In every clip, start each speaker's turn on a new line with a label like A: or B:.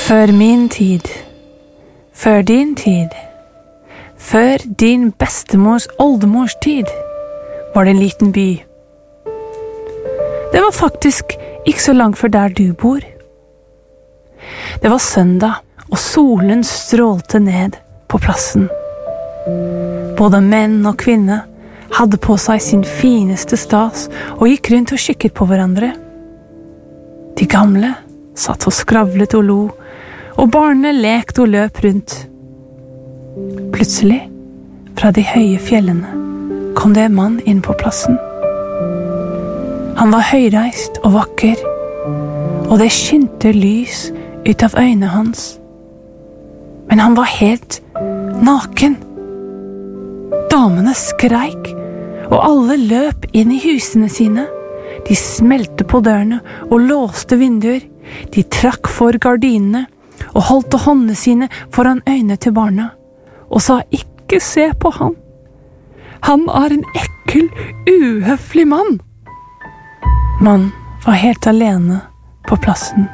A: Før min tid, før din tid, før din bestemors oldemors tid, var det en liten by. Det var faktisk ikke så langt fra der du bor. Det var søndag, og solen strålte ned på plassen. Både menn og kvinner hadde på seg sin fineste stas og gikk rundt og kikket på hverandre. De gamle satt og skravlet og lo, og barna lekte og løp rundt. Plutselig, fra de høye fjellene, kom det en mann inn på plassen. Han var høyreist og vakker, og det skinte lys ut av øynene hans. Men han var helt naken. Damene skreik, og alle løp inn i husene sine. De smelte på dørene og låste vinduer. De trakk for gardinene og holdt håndene sine foran øynene til barna, og sa ikke se på han. Han er en ekkel, uhøflig mann. Mannen var helt alene på plassen.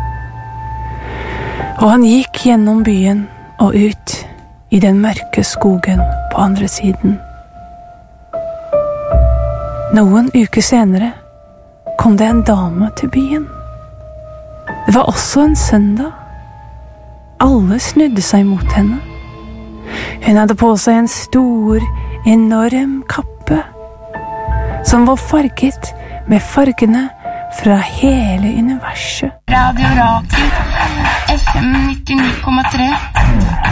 A: Og han gikk gjennom byen og ut i den mørke skogen på andre siden. Noen uker senere kom det en dame til byen. Det var også en søndag. Alle snudde seg mot henne. Hun hadde på seg en stor, enorm kappe, som var farget med fargene fra hele universet.
B: Radio Rakel, FM 99,3.